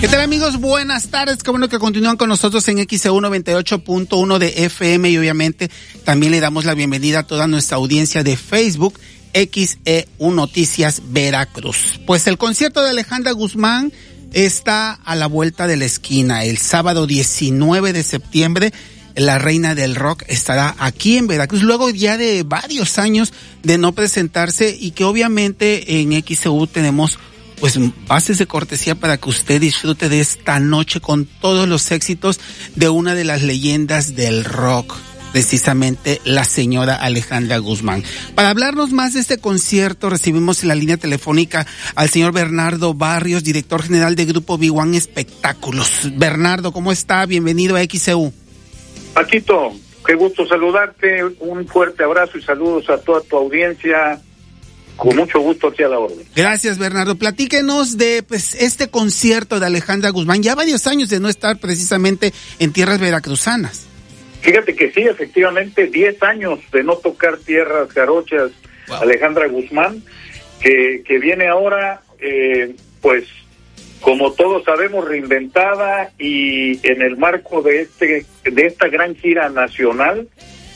¿Qué tal, amigos? Buenas tardes. Qué bueno que continúan con nosotros en XEU 98.1 de FM y obviamente también le damos la bienvenida a toda nuestra audiencia de Facebook XEU Noticias Veracruz. Pues el concierto de Alejandra Guzmán está a la vuelta de la esquina. El sábado 19 de septiembre, la reina del rock estará aquí en Veracruz, luego ya de varios años de no presentarse y que obviamente en XEU tenemos pues bases de cortesía para que usted disfrute de esta noche con todos los éxitos de una de las leyendas del rock, precisamente la señora Alejandra Guzmán. Para hablarnos más de este concierto, recibimos en la línea telefónica al señor Bernardo Barrios, director general de Grupo B1 Espectáculos. Bernardo, ¿cómo está? Bienvenido a XEU. Paquito, qué gusto saludarte, un fuerte abrazo y saludos a toda tu audiencia. Con mucho gusto aquí a la orden. Gracias, Bernardo. Platíquenos de pues este concierto de Alejandra Guzmán. Ya varios años de no estar precisamente en tierras veracruzanas. Fíjate que sí, efectivamente, 10 años de no tocar tierras jarochas. Wow. Alejandra Guzmán, que viene ahora, pues, como todos sabemos, reinventada y en el marco de esta gran gira nacional,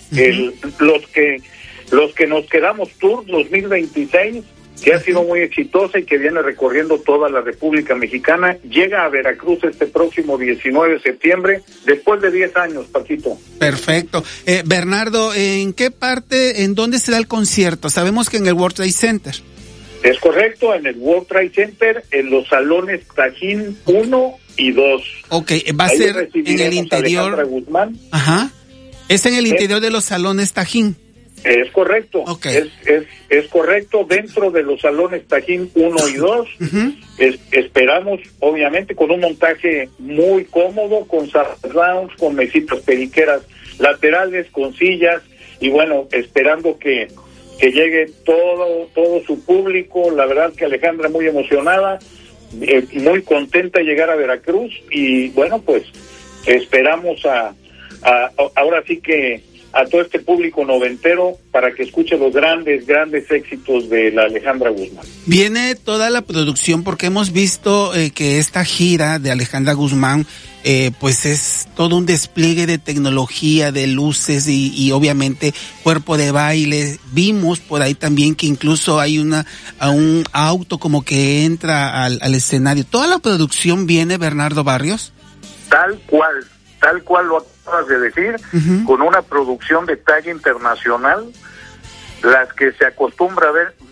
los que nos quedamos Tour 2026, que ha sido muy exitosa y que viene recorriendo toda la República Mexicana, llega a Veracruz este próximo 19 de septiembre, después de 10 años, Paquito. Perfecto. Bernardo, ¿en dónde será el concierto? Sabemos que en el World Trade Center. Es correcto, en el World Trade Center, en los salones Tajín 1 y 2. Ok, va a ser en el interior. Alejandra Guzmán. Ajá. Es en el interior de los salones Tajín. Es correcto, okay. Es correcto, dentro de los salones Tajín 1 y 2, esperamos, obviamente, con un montaje muy cómodo, con surrounds, con mesitas periqueras laterales, con sillas, y bueno, esperando que llegue todo su público. La verdad que Alejandra muy emocionada, muy contenta de llegar a Veracruz, y bueno, pues esperamos ahora sí que a todo este público noventero para que escuche los grandes éxitos de la Alejandra Guzmán. Viene toda la producción porque hemos visto que esta gira de Alejandra Guzmán pues es todo un despliegue de tecnología, de luces y obviamente cuerpo de baile. Vimos por ahí también que incluso hay un auto como que entra al escenario. ¿Toda la producción viene, Bernardo Barrios? Tal cual lo acabas de decir, con una producción de talla internacional, las que se acostumbran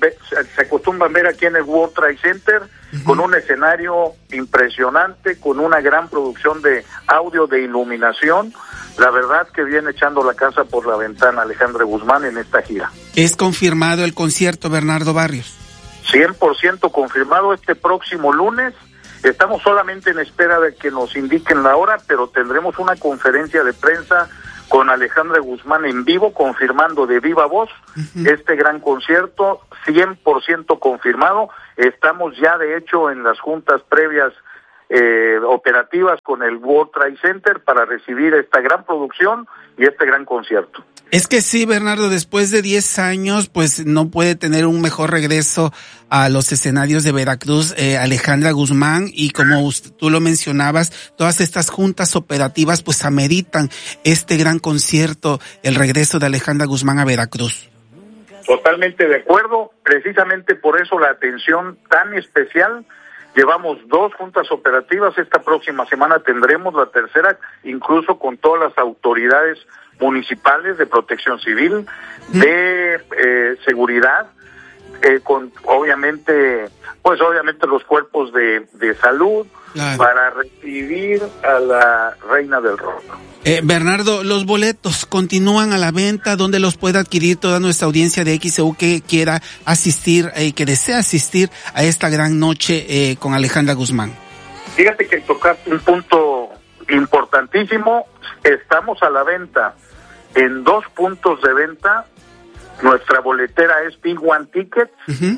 ver aquí en el World Trade Center, con un escenario impresionante, con una gran producción de audio, de iluminación. La verdad que viene echando la casa por la ventana Alejandra Guzmán en esta gira. ¿Es confirmado el concierto, Bernardo Barrios? 100% confirmado este próximo lunes. Estamos solamente en espera de que nos indiquen la hora, pero tendremos una conferencia de prensa con Alejandra Guzmán en vivo, confirmando de viva voz este gran concierto, 100% confirmado. Estamos ya, de hecho, en las juntas previas operativas con el World Trade Center para recibir esta gran producción y este gran concierto. Es que sí, Bernardo, después de 10 años, pues no puede tener un mejor regreso a los escenarios de Veracruz, Alejandra Guzmán, y como tú lo mencionabas, todas estas juntas operativas pues ameritan este gran concierto, el regreso de Alejandra Guzmán a Veracruz. Totalmente de acuerdo, precisamente por eso la atención tan especial. Llevamos 2 juntas operativas, esta próxima semana tendremos la tercera, incluso con todas las autoridades municipales de protección civil, de seguridad, con obviamente los cuerpos de salud, claro, para recibir a la reina del rock. Bernardo, los boletos continúan a la venta, ¿dónde los puede adquirir toda nuestra audiencia de XEU que quiera asistir, que desea asistir a esta gran noche con Alejandra Guzmán? Fíjate que tocaste un punto importantísimo. Estamos a la venta en 2 puntos de venta. Nuestra boletera es B1 Tickets,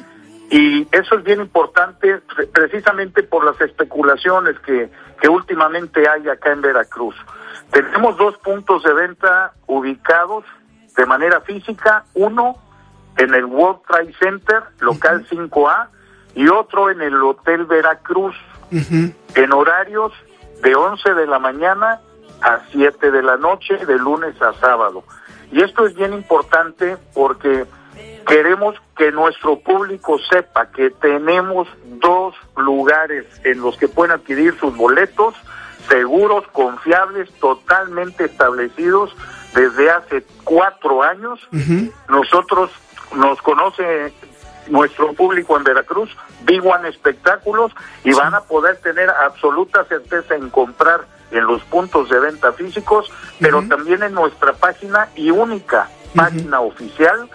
y eso es bien importante precisamente por las especulaciones que últimamente hay acá en Veracruz. Tenemos 2 puntos de venta ubicados de manera física, uno en el World Trade Center, local 5A, y otro en el Hotel Veracruz, en horarios de 11 de la mañana a 7 de la noche, de lunes a sábado. Y esto es bien importante porque queremos que nuestro público sepa que tenemos 2 lugares en los que pueden adquirir sus boletos, seguros, confiables, totalmente establecidos desde hace 4 años. Nosotros, nos conoce nuestro público en Veracruz, Big One Espectáculos, y van a poder tener absoluta certeza en comprar en los puntos de venta físicos, pero también en nuestra página y única página oficial,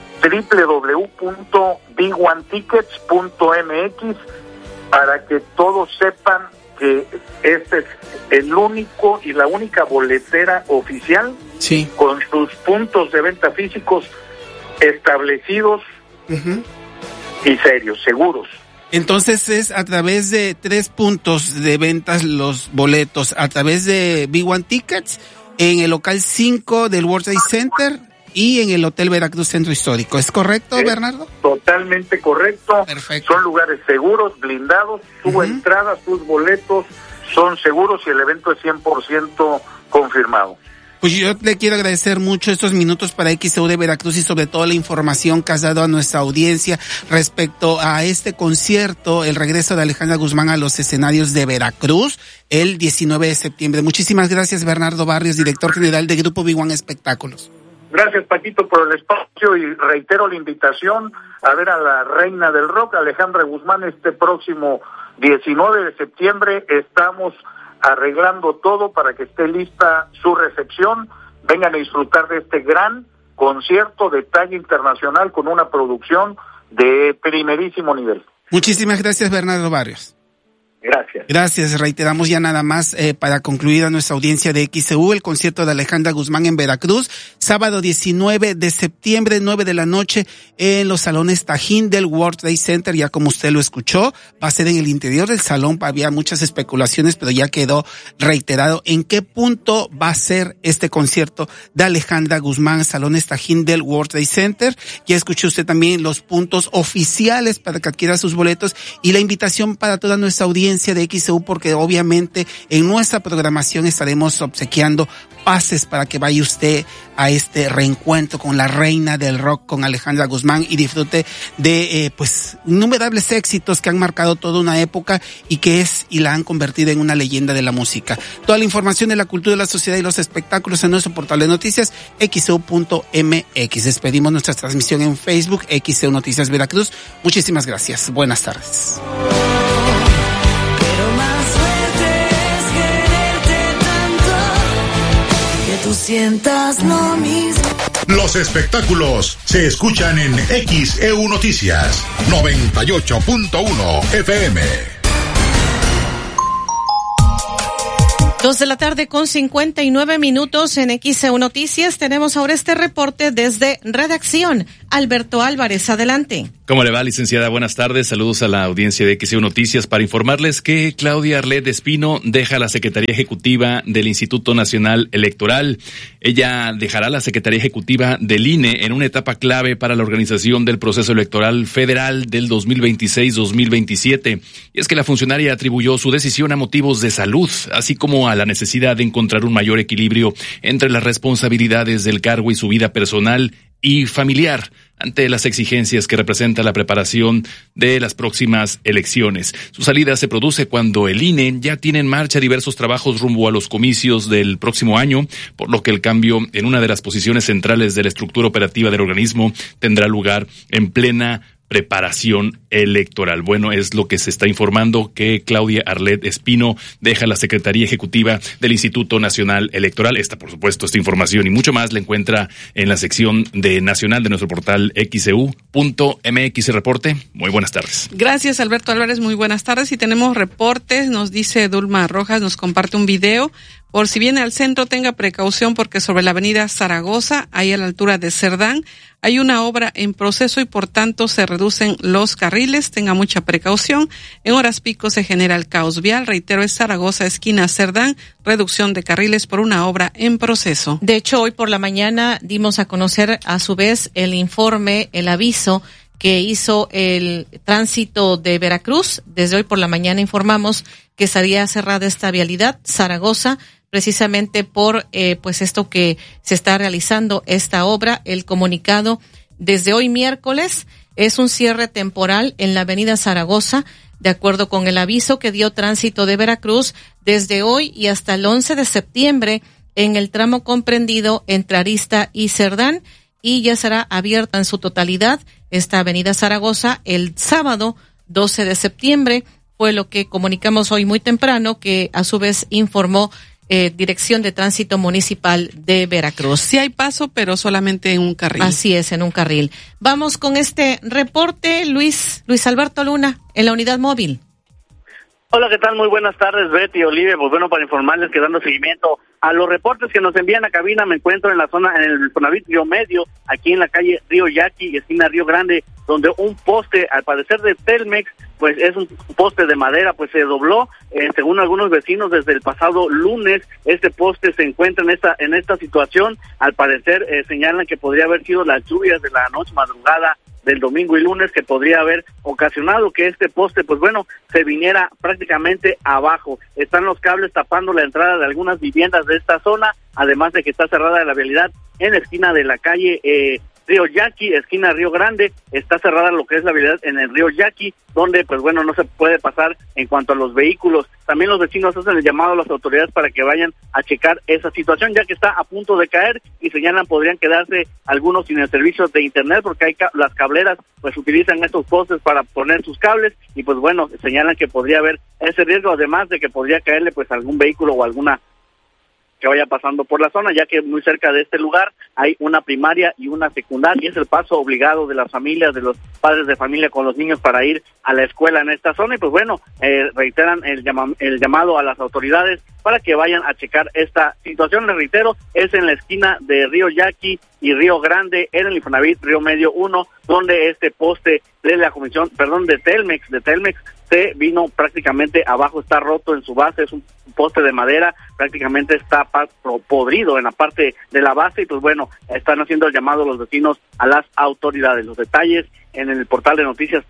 www.bigone-tickets.mx, para que todos sepan que este es el único y la única boletera oficial con sus puntos de venta físicos establecidos y serios, seguros. Entonces es a través de 3 puntos de ventas los boletos, a través de Big One Tickets, en el local 5 del World Trade Center y en el Hotel Veracruz Centro Histórico. ¿Es correcto, Bernardo? Totalmente correcto. Perfecto. Son lugares seguros, blindados, su entrada, sus boletos son seguros y el evento es 100% confirmado. Pues yo le quiero agradecer mucho estos minutos para XEU de Veracruz y sobre todo la información que has dado a nuestra audiencia respecto a este concierto, el regreso de Alejandra Guzmán a los escenarios de Veracruz el 19 de septiembre. Muchísimas gracias, Bernardo Barrios, director general de Grupo Big One Espectáculos. Gracias, Paquito, por el espacio y reitero la invitación a ver a la reina del rock, Alejandra Guzmán, este próximo 19 de septiembre. Estamos arreglando todo para que esté lista su recepción. Vengan a disfrutar de este gran concierto de talla internacional con una producción de primerísimo nivel. Muchísimas gracias, Bernardo Barrios. Gracias. Gracias, reiteramos ya nada más para concluir a nuestra audiencia de XEU, el concierto de Alejandra Guzmán en Veracruz, sábado 19 de septiembre, 9 de la noche, en los salones Tajín del World Trade Center. Ya como usted lo escuchó, va a ser en el interior del salón. Había muchas especulaciones, pero ya quedó reiterado en qué punto va a ser este concierto de Alejandra Guzmán, salones Tajín del World Trade Center. Ya escuchó usted también los puntos oficiales para que adquiera sus boletos y la invitación para toda nuestra audiencia de XEU, porque obviamente en nuestra programación estaremos obsequiando pases para que vaya usted a este reencuentro con la reina del rock, con Alejandra Guzmán, y disfrute de pues innumerables éxitos que han marcado toda una época y que es y la han convertido en una leyenda de la música. Toda la información de la cultura, la sociedad y los espectáculos en nuestro portal de noticias xeu.mx. Despedimos nuestra transmisión en Facebook, XEU Noticias Veracruz. Muchísimas gracias. Buenas tardes. Tú sientas lo mismo. Los espectáculos se escuchan en XEU Noticias 98.1 FM. 2:59 en XEU Noticias. Tenemos ahora este reporte desde redacción. Alberto Álvarez, adelante. ¿Cómo le va, licenciada? Buenas tardes. Saludos a la audiencia de XEU Noticias para informarles que Claudia Arlet Espino deja la Secretaría Ejecutiva del Instituto Nacional Electoral. Ella dejará la Secretaría Ejecutiva del INE en una etapa clave para la organización del proceso electoral federal del 2026-2027. Y es que la funcionaria atribuyó su decisión a motivos de salud, así como a la necesidad de encontrar un mayor equilibrio entre las responsabilidades del cargo y su vida personal y familiar ante las exigencias que representa la preparación de las próximas elecciones. Su salida se produce cuando el INE ya tiene en marcha diversos trabajos rumbo a los comicios del próximo año, por lo que el cambio en una de las posiciones centrales de la estructura operativa del organismo tendrá lugar en plena preparación electoral. Bueno, es lo que se está informando, que Claudia Arlet Espino deja la Secretaría Ejecutiva del Instituto Nacional Electoral. Por supuesto, esta información y mucho más la encuentra en la sección de Nacional de nuestro portal xeu.mx. Reporte. Muy buenas tardes. Gracias, Alberto Álvarez. Muy buenas tardes. Y tenemos reportes. Nos dice Dulma Rojas, nos comparte un video. Por si viene al centro, tenga precaución porque sobre la avenida Zaragoza, ahí a la altura de Cerdán, hay una obra en proceso y por tanto se reducen los carriles. Tenga mucha precaución. En horas pico se genera el caos vial. Reitero, es Zaragoza, esquina Cerdán, reducción de carriles por una obra en proceso. De hecho, hoy por la mañana dimos a conocer a su vez el informe, el aviso que hizo el tránsito de Veracruz. Desde hoy por la mañana informamos que estaría cerrada esta vialidad, Zaragoza, precisamente por pues esto que se está realizando esta obra. El comunicado desde hoy miércoles es un cierre temporal en la avenida Zaragoza, de acuerdo con el aviso que dio Tránsito de Veracruz desde hoy y hasta el 11 de septiembre en el tramo comprendido entre Arista y Cerdán, y ya será abierta en su totalidad esta avenida Zaragoza el sábado 12 de septiembre. Fue lo que comunicamos hoy muy temprano, que a su vez informó Dirección de Tránsito Municipal de Veracruz. Sí hay paso, pero solamente en un carril. Así es, en un carril. Vamos con este reporte, Luis Alberto Luna, en la unidad móvil. Hola, ¿qué tal? Muy buenas tardes, Betty y Olivia. Pues bueno, para informarles que dando seguimiento a los reportes que nos envían a cabina, me encuentro en la zona, en el Infonavit Río Medio, aquí en la calle Río Yaqui, esquina Río Grande, donde un poste, al parecer de Telmex, pues es un poste de madera, pues se dobló, según algunos vecinos, desde el pasado lunes. Este poste se encuentra en esta situación. Al parecer señalan que podría haber sido las lluvias de la noche madrugada del domingo y lunes que podría haber ocasionado que este poste, pues bueno, se viniera prácticamente abajo. Están los cables tapando la entrada de algunas viviendas de esta zona, además de que está cerrada la vialidad en la esquina de la calle Río Yaqui, esquina Río Grande. Está cerrada lo que es la vialidad en el Río Yaqui, donde pues bueno, no se puede pasar en cuanto a los vehículos. También los vecinos hacen el llamado a las autoridades para que vayan a checar esa situación, ya que está a punto de caer, y señalan podrían quedarse algunos sin el servicio de internet, porque hay las cableras pues utilizan estos postes para poner sus cables, y pues bueno, señalan que podría haber ese riesgo, además de que podría caerle pues algún vehículo o alguna que vaya pasando por la zona, ya que muy cerca de este lugar hay una primaria y una secundaria, y es el paso obligado de las familias, de los padres de familia con los niños para ir a la escuela en esta zona. Y pues bueno, reiteran el llamado a las autoridades para que vayan a checar esta situación. Les reitero, es en la esquina de Río Yaqui y Río Grande, en el Infonavit Río Medio 1, donde este poste de la comisión, de Telmex se vino prácticamente abajo, está roto en su base, es un poste de madera, prácticamente está podrido en la parte de la base, y pues bueno, están haciendo el llamado los vecinos a las autoridades. Los detalles en el portal de noticias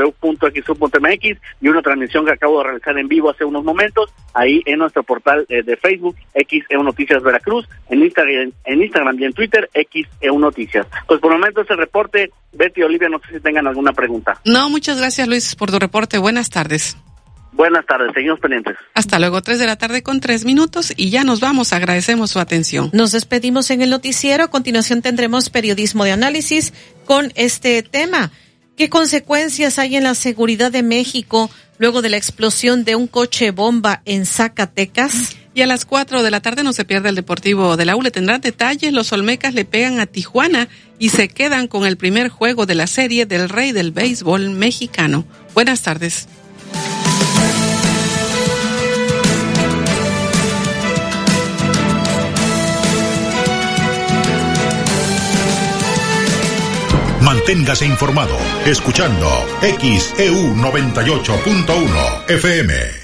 www.xu.mx, y una transmisión que acabo de realizar en vivo hace unos momentos, ahí en nuestro portal de Facebook, XEU Noticias Veracruz, en Instagram y en Twitter, XEU Noticias. Pues por el momento ese reporte. Betty, Olivia, no sé si tengan alguna pregunta. No, muchas gracias, Luis, por tu reporte. Buenas tardes. Buenas tardes, seguimos pendientes. Hasta luego, 3:03 y ya nos vamos. Agradecemos su atención. Nos despedimos en el noticiero. A continuación tendremos periodismo de análisis con este tema. ¿Qué consecuencias hay en la seguridad de México luego de la explosión de un coche bomba en Zacatecas? Y a las 4 de la tarde no se pierde el Deportivo de la U. Le tendrán detalles. Los Olmecas le pegan a Tijuana y se quedan con el primer juego de la serie del Rey del Béisbol mexicano. Buenas tardes. Manténgase informado escuchando XEU 98.1 FM.